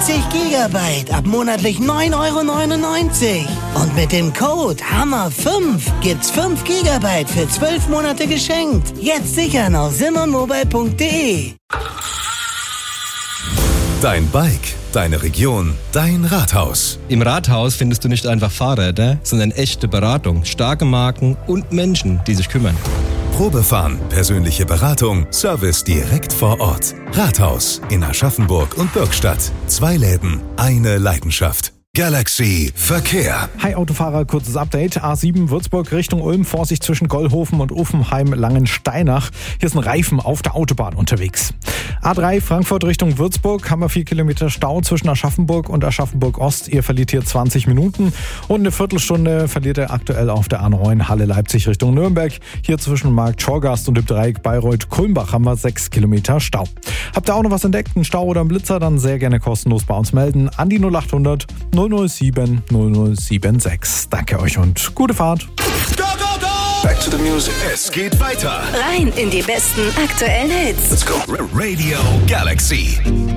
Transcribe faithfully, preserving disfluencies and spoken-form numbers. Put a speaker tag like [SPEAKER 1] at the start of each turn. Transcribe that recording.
[SPEAKER 1] vierzig Gigabyte ab monatlich neun Euro neunundneunzig. Und mit dem Code Hammer fünf gibt's fünf Gigabyte für zwölf Monate geschenkt. Jetzt sichern auf simmermobile punkt de.
[SPEAKER 2] Dein Bike, deine Region, dein Rathaus.
[SPEAKER 3] Im Rathaus findest du nicht einfach Fahrräder, sondern echte Beratung, starke Marken und Menschen, die sich kümmern.
[SPEAKER 2] Probefahren, persönliche Beratung, Service direkt vor Ort. Rathaus in Aschaffenburg und Bürgstadt. Zwei Läden, eine Leidenschaft. Galaxy Verkehr.
[SPEAKER 4] Hi Autofahrer, kurzes Update. A sieben Würzburg Richtung Ulm, Vorsicht zwischen Gollhofen und Uffenheim-Langensteinach. Hier ist ein Reifen auf der Autobahn unterwegs. A drei Frankfurt Richtung Würzburg, haben wir vier Kilometer Stau zwischen Aschaffenburg und Aschaffenburg-Ost. Ihr verliert hier zwanzig Minuten und eine Viertelstunde verliert ihr aktuell auf der A neun Halle Leipzig Richtung Nürnberg. Hier zwischen Markt Schorgast und dem Dreieck Bayreuth-Kulmbach haben wir sechs Kilometer Stau. Habt ihr auch noch was entdeckt, einen Stau oder einen Blitzer, dann sehr gerne kostenlos bei uns melden an die null acht hundert null null sieben null null sieben sechs. Danke euch und gute Fahrt.
[SPEAKER 2] Go, go, go! Back to the music. Es geht weiter.
[SPEAKER 5] Rein in die besten aktuellen Hits.
[SPEAKER 2] Let's go. Radio Galaxy.